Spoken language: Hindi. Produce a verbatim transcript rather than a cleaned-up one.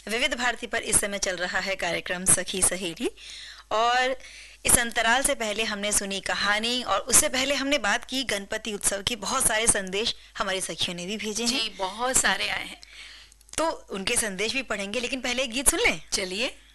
विविध भारती पर इस समय चल रहा है कार्यक्रम सखी सहेली, और इस अंतराल से पहले हमने सुनी कहानी और उससे पहले हमने बात की गणपति उत्सव की। बहुत सारे संदेश हमारी सखियों ने भी भेजे हैं। जी, बहुत सारे आए हैं, तो उनके संदेश भी पढ़ेंगे, लेकिन पहले एक गीत सुन लें। चलिए।